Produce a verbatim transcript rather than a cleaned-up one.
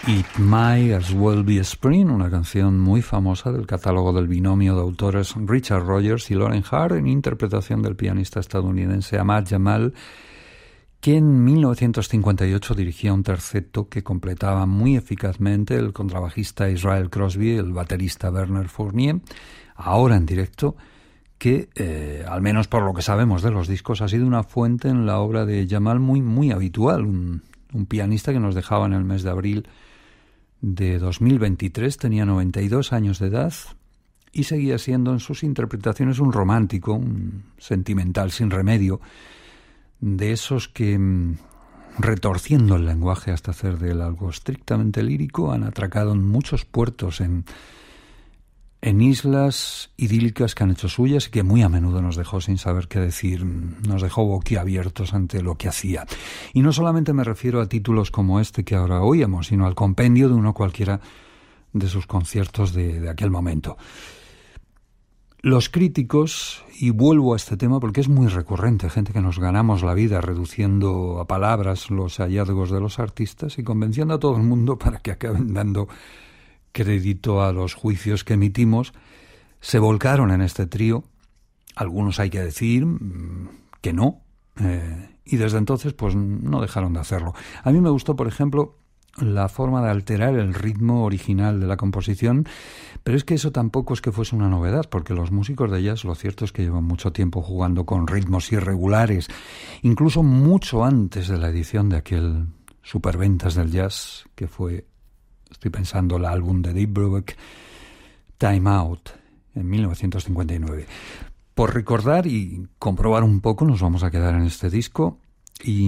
It Might As Well Be Spring, una canción muy famosa del catálogo del binomio de autores Richard Rogers y Loren Hart, en interpretación del pianista estadounidense Ahmad Jamal, que en mil novecientos cincuenta y ocho dirigía un terceto que completaba muy eficazmente el contrabajista Israel Crosby, el baterista Bernard Fournier, ahora en directo, que, eh, al menos por lo que sabemos de los discos, ha sido una fuente en la obra de Jamal muy, muy habitual, un, un pianista que nos dejaba en el mes de abril de dos mil veintitrés, tenía noventa y dos años de edad y seguía siendo en sus interpretaciones un romántico, un sentimental sin remedio, de esos que, retorciendo el lenguaje hasta hacer de él algo estrictamente lírico, han atracado en muchos puertos, en, en islas idílicas que han hecho suyas y que muy a menudo nos dejó sin saber qué decir, nos dejó boquiabiertos ante lo que hacía. Y no solamente me refiero a títulos como este que ahora oíamos, sino al compendio de uno cualquiera de sus conciertos de, de aquel momento. Los críticos, y vuelvo a este tema porque es muy recurrente, gente que nos ganamos la vida reduciendo a palabras los hallazgos de los artistas y convenciendo a todo el mundo para que acaben dando crédito a los juicios que emitimos, se volcaron en este trío. Algunos hay que decir que no, eh, y desde entonces pues no dejaron de hacerlo. A mí me gustó, por ejemplo, la forma de alterar el ritmo original de la composición, pero es que eso tampoco es que fuese una novedad, porque los músicos de jazz lo cierto es que llevan mucho tiempo jugando con ritmos irregulares, incluso mucho antes de la edición de aquel superventas del jazz que fue, estoy pensando, el álbum de Dave Brubeck, Time Out, en mil novecientos cincuenta y nueve. Por recordar y comprobar un poco, nos vamos a quedar en este disco y